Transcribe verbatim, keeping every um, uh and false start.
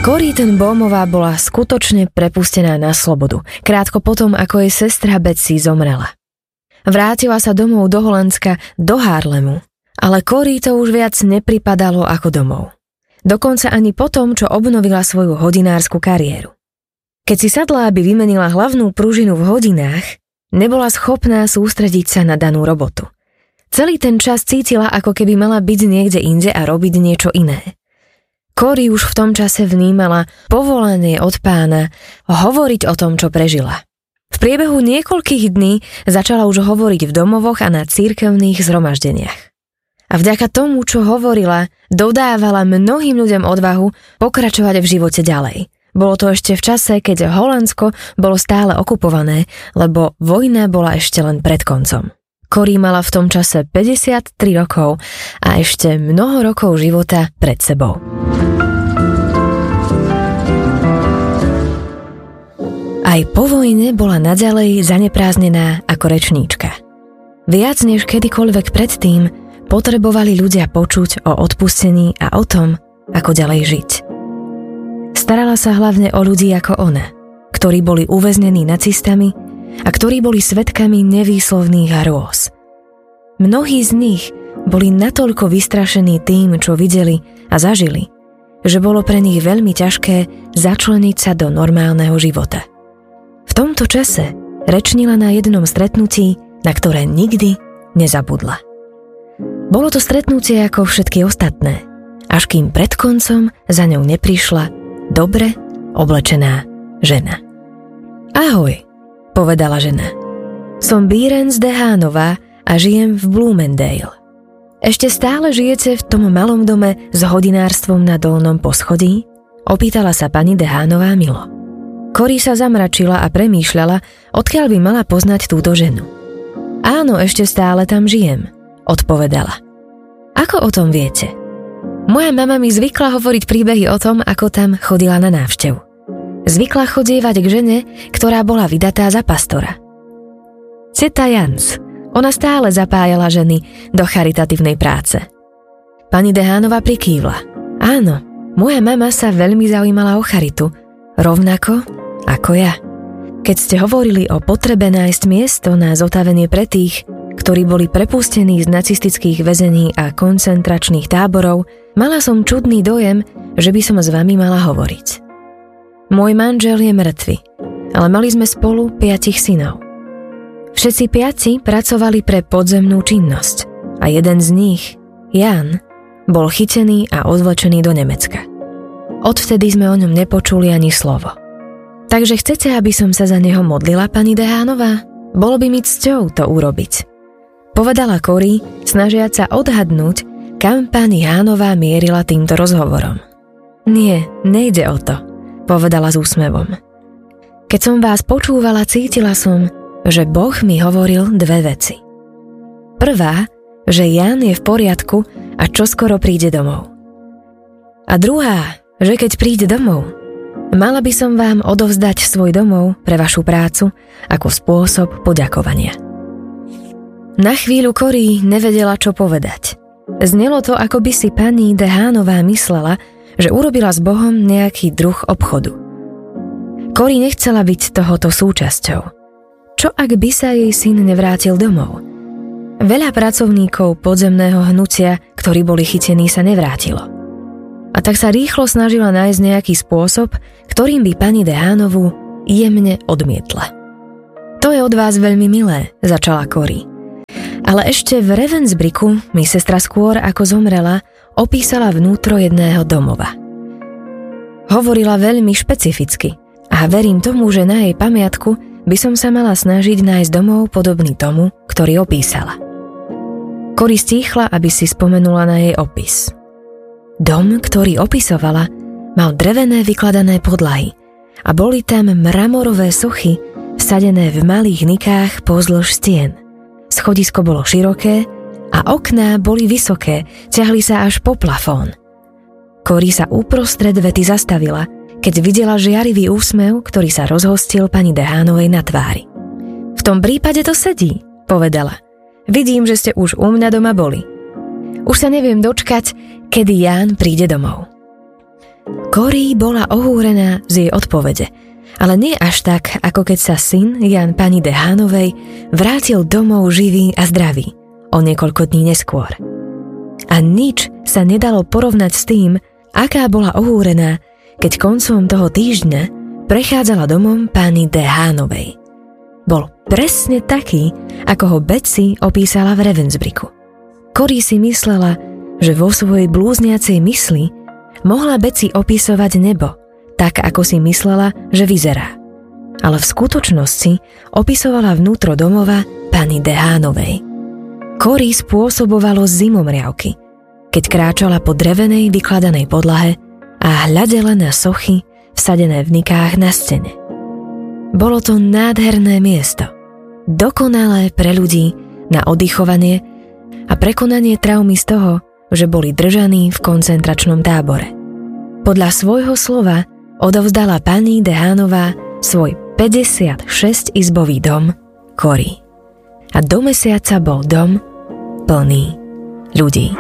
Corrie ten Boomová bola skutočne prepustená na slobodu, krátko potom, ako jej sestra Betsy zomrela. Vrátila sa domov do Holandska, do Haarlemu, ale Corrie to už viac nepripadalo ako domov. Dokonca ani potom, čo obnovila svoju hodinársku kariéru. Keď si sadla, aby vymenila hlavnú pružinu v hodinách, nebola schopná sústrediť sa na danú robotu. Celý ten čas cítila, ako keby mala byť niekde inde a robiť niečo iné. Corrie už v tom čase vnímala povolanie od Pána hovoriť o tom, čo prežila. V priebehu niekoľkých dní začala už hovoriť v domovoch a na cirkevných zhromaždeniach. A vďaka tomu, čo hovorila, dodávala mnohým ľuďom odvahu pokračovať v živote ďalej. Bolo to ešte v čase, keď Holandsko bolo stále okupované, lebo vojna bola ešte len pred koncom. Corrie mala v tom čase päťdesiattri rokov a ešte mnoho rokov života pred sebou. Aj po vojne bola naďalej zaneprázdnená ako rečníčka. Viac než kedykoľvek predtým potrebovali ľudia počuť o odpustení a o tom, ako ďalej žiť. Starala sa hlavne o ľudí ako ona, ktorí boli uväznení nacistami a ktorí boli svedkami nevýslovných hrôz. Mnohí z nich boli natoľko vystrašení tým, čo videli a zažili, že bolo pre nich veľmi ťažké začleniť sa do normálneho života. V tomto čase rečnila na jednom stretnutí, na ktoré nikdy nezabudla. Bolo to stretnutie ako všetky ostatné, až kým pred koncom za ňou neprišla dobre oblečená žena. Ahoj, povedala žena. Som Berens de Haanová a žijem v Bloomendale. Ešte stále žijete v tom malom dome s hodinárstvom na dolnom poschodí? Opýtala sa pani de Haanová milo. Corrie sa zamračila a premýšľala, odkiaľ by mala poznať túto ženu. Áno, ešte stále tam žijem, odpovedala. Ako o tom viete? Moja mama mi zvykla hovoriť príbehy o tom, ako tam chodila na návštevu. Zvykla chodievať k žene, ktorá bola vydatá za pastora. Ceta Jans. Ona stále zapájala ženy do charitatívnej práce. Pani de Haanová prikývla. Áno, moja mama sa veľmi zaujímala o charitu, rovnako ako ja. Keď ste hovorili o potrebe nájsť miesto na zotavenie pre tých, ktorí boli prepustení z nacistických väzení a koncentračných táborov, mala som čudný dojem, že by som s vami mala hovoriť. Môj manžel je mŕtvy, ale mali sme spolu piatich synov. Všetci piati pracovali pre podzemnú činnosť a jeden z nich, Jan, bol chytený a odvlečený do Nemecka. Odvtedy sme o ňom nepočuli ani slovo. Takže chcete, aby som sa za neho modlila, pani de Haanová? Bolo by mi cťou to urobiť. Povedala Corrie, snažiac sa odhadnúť, kam pani Haanová mierila týmto rozhovorom. Nie, nejde o to, povedala s úsmevom. Keď som vás počúvala, cítila som, že Boh mi hovoril dve veci. Prvá, že Jan je v poriadku a čoskoro príde domov. A druhá, že keď príde domov, mala by som vám odovzdať svoj domov pre vašu prácu ako spôsob poďakovania. Na chvíľu Corrie nevedela, čo povedať. Znelo to, ako by si pani de Haanová myslela, že urobila s Bohom nejaký druh obchodu. Corrie nechcela byť tohoto súčasťou. Čo ak by sa jej syn nevrátil domov? Veľa pracovníkov podzemného hnutia, ktorí boli chytení, sa nevrátilo. A tak sa rýchlo snažila nájsť nejaký spôsob, ktorým by pani de Haanovú jemne odmietla. To je od vás veľmi milé, začala Corrie. Ale ešte v Ravensbrücku mi sestra skôr, ako zomrela, opísala vnútro jedného domova. Hovorila veľmi špecificky a verím tomu, že na jej pamiatku by som sa mala snažiť nájsť domov podobný tomu, ktorý opísala. Corrie stíchla, aby si spomenula na jej opis. Dom, ktorý opisovala, mal drevené vykladané podlahy a boli tam mramorové sochy vsadené v malých nikách pozdĺž stien. Schodisko bolo široké a okná boli vysoké, ťahli sa až po plafón. Corrie sa uprostred vety zastavila, keď videla žiarivý úsmev, ktorý sa rozhostil pani de Haanovej na tvári. V tom prípade to sedí, povedala. Vidím, že ste už u mňa doma boli. Už sa neviem dočkať, kedy Ján príde domov. Corrie bola ohúrená z jej odpovede, ale nie až tak, ako keď sa syn Jan pani de Haanovej vrátil domov živý a zdravý o niekoľko dní neskôr. A nič sa nedalo porovnať s tým, aká bola ohúrená, keď koncom toho týždňa prechádzala domom pani de Haanovej. Bol presne taký, ako ho Betsy opísala v Ravensbrücku. Corrie si myslela, že vo svojej blúzniacej mysli mohla Betsy opisovať nebo, tak ako si myslela, že vyzerá. Ale v skutočnosti opisovala vnútro domova pani de Haanovej. Corrie spôsobovalo zimomriavky, keď kráčala po drevenej vykladanej podlahe a hľadela na sochy vsadené v nikách na stene. Bolo to nádherné miesto, dokonalé pre ľudí na oddychovanie a prekonanie traumy z toho, že boli držaní v koncentračnom tábore. Podľa svojho slova odovzdala pani de Haanová svoj päťdesiatšesť izbový dom Corrie. A do mesiaca bol dom plný ľudí.